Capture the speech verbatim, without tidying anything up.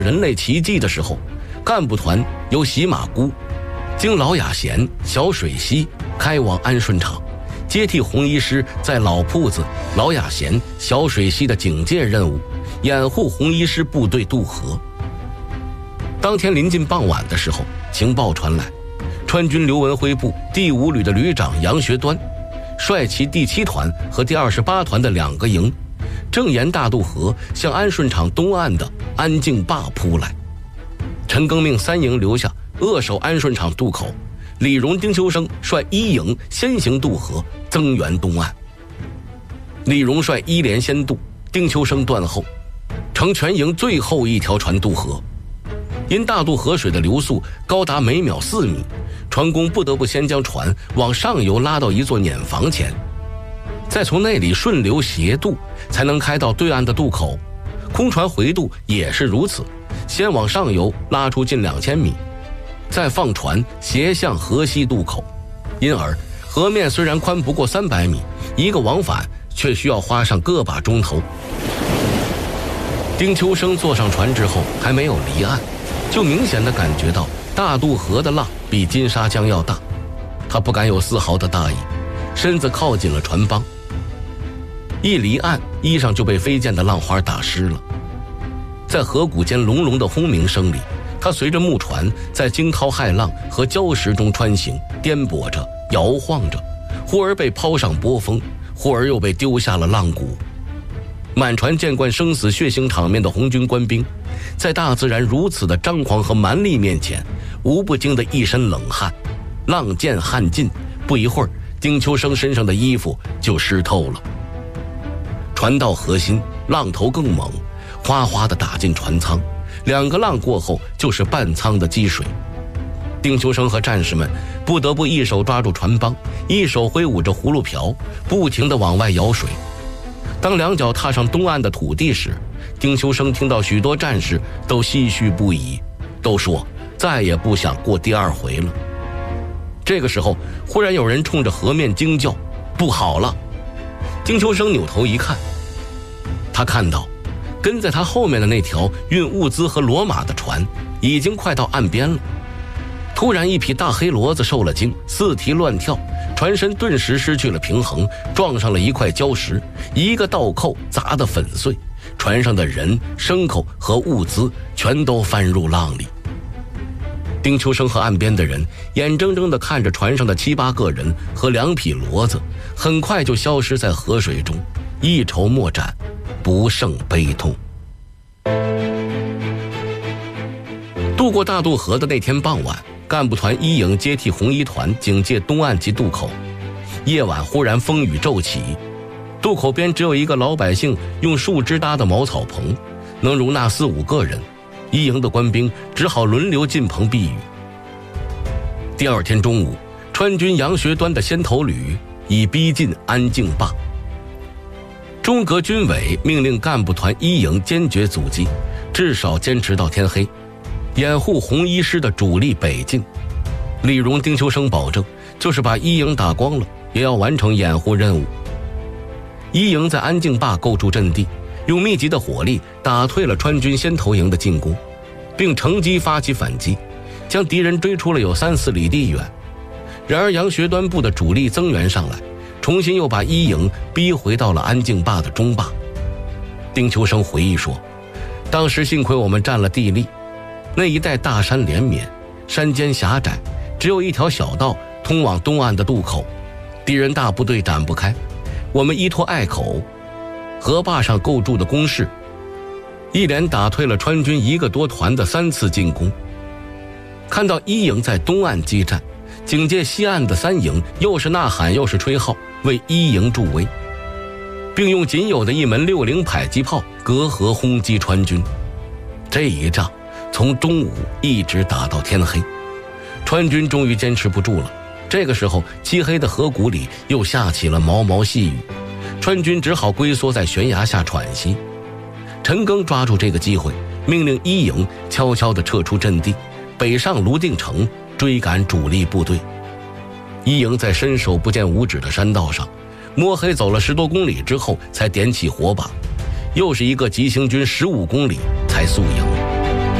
人类奇迹的时候，干部团由洗马姑经老雅贤、小水溪开往安顺场，接替红衣师在老铺子、老雅贤、小水溪的警戒任务，掩护红衣师部队渡河。当天临近傍晚的时候，情报传来，川军刘文辉部第五旅的旅长杨学端率其第七团和第二十八团的两个营，正沿大渡河向安顺场东岸的安敬坝扑来。陈赓命三营留下扼守安顺场渡口，李荣、丁秋生率一营先行渡河，增援东岸。李荣率一连先渡，丁秋生断后，乘全营最后一条船渡河。因大渡河水的流速高达每秒四米，船工不得不先将船往上游拉到一座碾房前，再从那里顺流斜渡，才能开到对岸的渡口。空船回渡也是如此，先往上游拉出近两千米，再放船斜向河西渡口。因而河面虽然宽不过三百米，一个往返却需要花上个把钟头。丁秋生坐上船之后还没有离岸，就明显地感觉到大渡河的浪比金沙江要大，他不敢有丝毫的大意，身子靠近了船帮。一离岸，衣裳就被飞溅的浪花打湿了。在河谷间隆隆的轰鸣声里，他随着木船在惊涛骇浪和礁石中穿行，颠簸着，摇晃着，忽而被抛上波峰，忽而又被丢下了浪谷。满船见惯生死血腥场面的红军官兵，在大自然如此的张狂和蛮力面前，无不惊得一身冷汗。浪见汗尽，不一会儿，丁秋生身上的衣服就湿透了。船到河心，浪头更猛，哗哗地打进船舱，两个浪过后就是半舱的积水。丁秋生和战士们不得不一手抓住船帮，一手挥舞着葫芦瓢，不停地往外舀水。当两脚踏上东岸的土地时，丁秋生听到许多战士都唏嘘不已，都说再也不想过第二回了。这个时候，忽然有人冲着河面惊叫：“不好了！”丁秋生扭头一看，他看到跟在他后面的那条运物资和骡马的船已经快到岸边了。突然一匹大黑骡子受了惊，四蹄乱跳，船身顿时失去了平衡，撞上了一块礁石，一个倒扣砸得粉碎，船上的人、牲口和物资全都翻入浪里。丁秋生和岸边的人眼睁睁地看着船上的七八个人和两匹骡子很快就消失在河水中，一筹莫展，不胜悲痛。渡过大渡河的那天傍晚，干部团一营接替红一团警戒东岸及渡口。夜晚忽然风雨骤起，渡口边只有一个老百姓用树枝搭的茅草棚，能容纳四五个人。一营的官兵只好轮流进棚避雨。第二天中午，川军杨学端的先头旅已逼近安敬坝。中革军委命令干部团一营坚决阻击，至少坚持到天黑，掩护红一师的主力北进。李荣、丁秋生保证，就是把一营打光了，也要完成掩护任务。一营在安敬坝构筑阵地，用密集的火力打退了川军先头营的进攻，并乘机发起反击，将敌人追出了有三四里地远。然而杨学端部的主力增援上来，重新又把一营逼回到了安敬坝的中坝。丁秋生回忆说，当时幸亏我们占了地利，那一带大山连绵，山间狭窄，只有一条小道通往东岸的渡口，敌人大部队展不开。我们依托隘口河坝上构筑的工事，一连打退了川军一个多团的三次进攻。看到一营在东岸激战，警戒西岸的三营又是呐喊又是吹号，为一营助威，并用仅有的一门六零迫击炮隔河轰击川军。这一仗从中午一直打到天黑，川军终于坚持不住了。这个时候，漆黑的河谷里又下起了毛毛细雨，川军只好龟缩在悬崖下喘息。陈赓抓住这个机会，命令一营悄悄地撤出阵地，北上泸定城追赶主力部队。一营在伸手不见五指的山道上摸黑走了十多公里之后，才点起火把，又是一个急行军十五公里才宿营。